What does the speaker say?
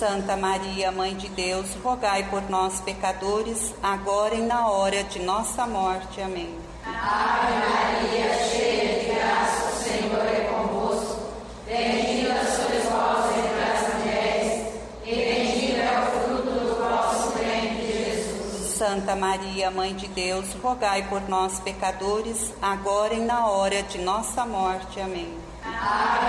Santa Maria, Mãe de Deus, rogai por nós, pecadores, agora e na hora de nossa morte. Amém. Ave Maria, cheia de graça, o Senhor é convosco. Bendita sois vós entre as mulheres, e bendito é o fruto do vosso ventre, Jesus. Santa Maria, Mãe de Deus, rogai por nós, pecadores, agora e na hora de nossa morte. Amém. Ave